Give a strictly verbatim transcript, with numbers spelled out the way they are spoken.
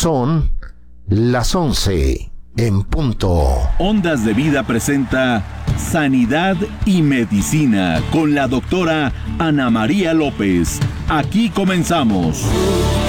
Son las once en punto. Ondas de Vida presenta Sanidad y Medicina con la doctora Ana María López. Aquí comenzamos.